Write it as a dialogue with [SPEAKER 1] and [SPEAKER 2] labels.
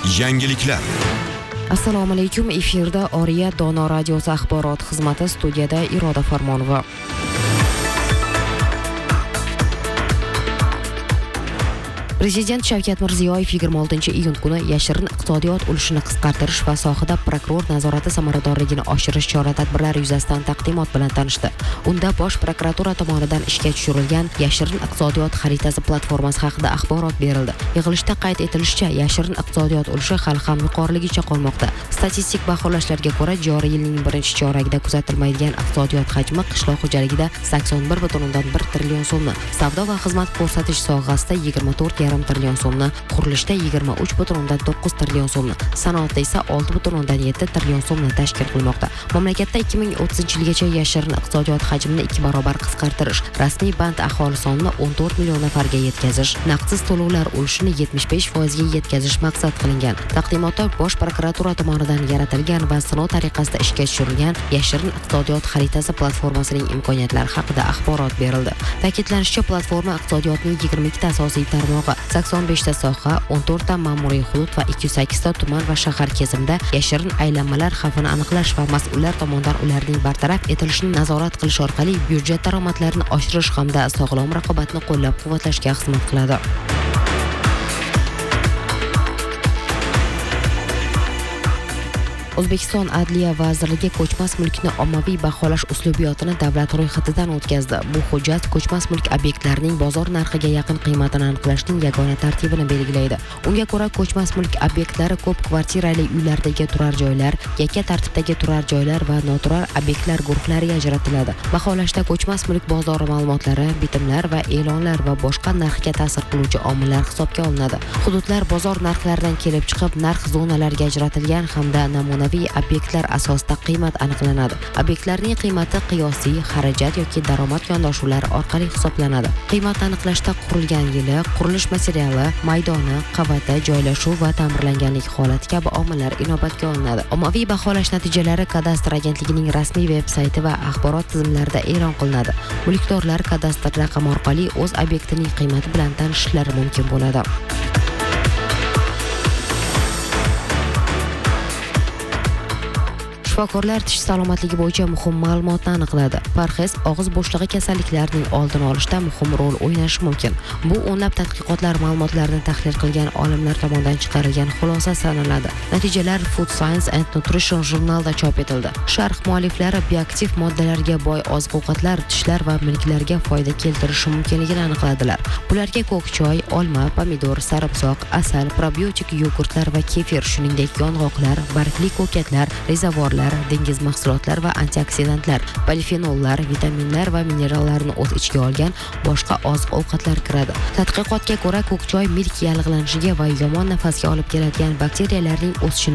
[SPEAKER 1] Yangiliklar.
[SPEAKER 2] Assalomu alaykum. Efirda Oriya Dono radiosi axborot xizmati, studiyada Iroda Farmonova. Prezident Shavkat Mirziyoyev 26-iyun kuni yashirin iqtisodiyot ulushini qisqartirish va sohada prokuror nazorati samaradorligini oshirish chora-tadbirlari yuzasidan taqdimot bilan tanishdi. Unda Bosh prokuratura tomonidan ishga tushirilgan yashirin iqtisodiyot xaritasi platformasi haqida axborot berildi. Yig'ilishda qayd etilishicha, yashirin iqtisodiyot ulushi hali ham yuqoriligicha qolmoqda. Statistik baholashlarga ko'ra, joriy yilning birinchi choragida kuzatilmaydigan iqtisodiyot hajmi qishloq xo'jaligida 81,1 trillion so'mni, savdo va xizmat ko'rsatish sohasida 24,5 trillion so'mni, qurilishda 23,9 trillion so'mni, sanoatda esa 6,7 trillion so'mni tashkil qilmoqda. Mamlakatda 2030-yilgacha yashirin iqtisodiyot hajmini 2 barobar qisqartirish, rasmiy band aholi sonini 14 million nafarga yetkazish, naqdsiz to'lovlar ulushini 75% ga yetkazish maqsad qilingan. Taqdimotda Bosh prokuratura tomonidan yaratilgan va sinov tariqasida ishga tushirilgan yashirin iqtisodiyot xaritasi platformasining imkoniyatlari haqida axborot berildi. Ta'kidlanishicha, platforma iqtisodiyotning 22 ta asosiy tarmog'i, 85 ta soha, 14 ta ma'muriy hudud va 208 ta tuman va shahar kesimida yashirin aylanmalar xavfini aniqlash va mas'ullar tomonidan ularning bartaraf etilishini nazorat qilish orqali byudjet daromadlarini oshirish hamda sog'lom raqobatni qo'llab-quvvatlashga xizmat qiladi. O'zbekiston Adliya vazirligi ko'chmas mulkni ommaviy baholash uslubiyotini davlat ro'yxatidan o'tkazdi. Bu hujjat ko'chmas mulk obyektlarining bozor narxiga yaqin qiymatini aniqlashning yagona tartibini belgilaydi. Unga ko'ra, ko'chmas mulk obyektlari ko'p kvartirali uylardagi turar joylar, yakka tartibdagi turar joylar va noturar obyektlar guruhlariga ajratiladi. Baholashda ko'chmas mulk bozori ma'lumotlari, bitimlar va e'lonlar va boshqa narxga ta'sir qiluvchi omillar hisobga olinadi. Hududlar bozor narxlaridan kelib chiqib, narx zonalarga ajratilgan hamda namuna obyektlar asosida qiymat aniqlanadi. Obyektlarning qiymati qiyosiy, xarajat yoki daromad yondashuvlari orqali hisoblanadi. Qiymat aniqlashda qurilgan yili, qurilish materiali, maydoni, qavati, joylashuv va ta'mirlanganlik holati kabi omillar inobatga olinadi. Ommaviy baholash natijalari kadastr agentligining rasmiy veb-sayti va axborot tizimlarida e'lon qilinadi. Mulkdorlar kadastr raqami orqali o'z obyektining qiymati bilan tanishishlari mumkin bo'ladi. Shifokorlar tish salomatligi bo'yicha muhim ma'lumotni aniqladi. Parhez og'iz bo'shlig'i kasalliklarining oldini olishda muhim rol o'ynashi mumkin. Bu o'nlab tadqiqotlar ma'lumotlarini tahlil qilgan olimlar tomonidan chiqarilgan xulosa sanaladi. Natijalar Food Science and Nutrition jurnalida chop etildi. Sharh mualliflari bioaktiv moddalarga boy oziq-ovqatlar tishlar va milklarga foyda keltirishi mumkinligini aniqladilar. Bularga ko'k choy, olma, pomidor, sarimsoq, asal, probiotik yogurtlar va kefir, shuningdek yong'oqlar, bargli ko'katlar, rezavorlar, dengiz mahsulotlar va antioksidantlar, polifenollar, vitaminlar va minerallarni o'z ichiga olgan boshqa oziq-ovqatlar kiradi. Tadqiqotga ko'ra, ko'k choy milk yallig'lanishiga va yomon nafasga olib keladigan bakteriyalarning o'sishini